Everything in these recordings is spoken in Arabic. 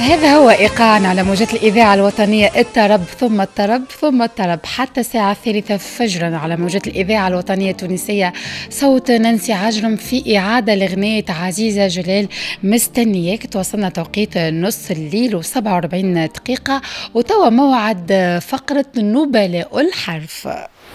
هذا هو إيقاعنا على موجات الإذاعة الوطنية. الطرب ثم الطرب ثم الطرب حتى الساعة 3 فجرا على موجات الإذاعة الوطنية التونسية. صوت نانسي عجرم في إعادة لغنية عزيزة جلال مستنياك. توصلنا توقيت نص الليل و47 دقيقة، وتوا موعد فقرة نبلاء الحرف.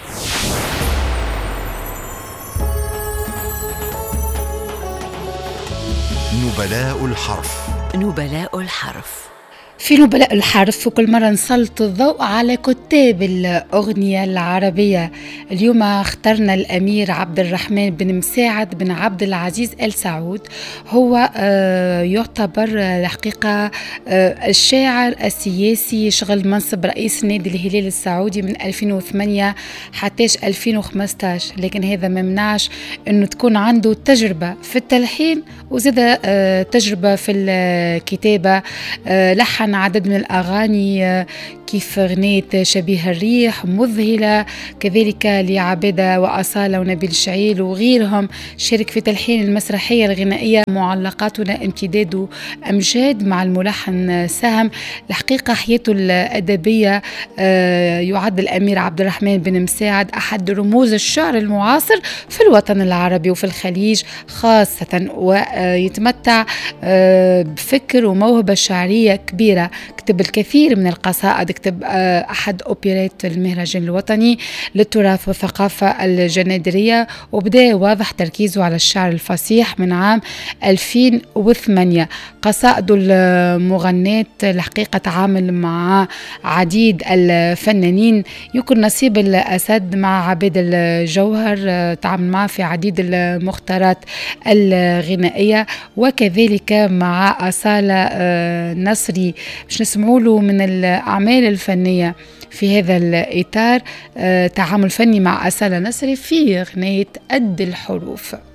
نبلاء الحرف. نبلاء الحرف. في نبلاء الحرف وكل مرة نسلط الضوء على كتاب الأغنية العربية. اليوم اخترنا الأمير عبد الرحمن بن مساعد بن عبد العزيز آل سعود. هو يعتبر الحقيقة الشاعر السياسي، شغل منصب رئيس نادي الهلال السعودي من 2008 حتى 2015، لكن هذا ما منعش أنه تكون عنده تجربة في التلحين وزاد تجربة في الكتابة. لحن عدد من الأغاني كيف أغنية شبيه الريح، مذهلة، كذلك لعبادة وأصالة ونبيل شعيل وغيرهم. شارك في تلحين المسرحية الغنائية معلقاتنا امتداد أمجاد مع الملحن سهم. الحقيقة حياته الأدبية يعد الأمير عبد الرحمن بن مساعد أحد رموز الشعر المعاصر في الوطن العربي وفي الخليج خاصة، ويتمتع بفكر وموهبة شعرية كبيرة. كتب الكثير من القصائد، كتب أحد أوبريت المهرجان الوطني للتراث والثقافة الجنادرية، وبدأ واضح تركيزه على الشعر الفصيح من عام 2008. قصائده المغنات الحقيقة تعامل مع عديد الفنانين، يكون نصيب الأسد مع عبيد الجوهر، تعامل معه في عديد المختارات الغنائية، وكذلك مع أصالة نصري مش نسمعوا له من الأعمال الفنية في هذا الإطار. تعامل فني مع أصالة نصري في أغنية قد الحروف.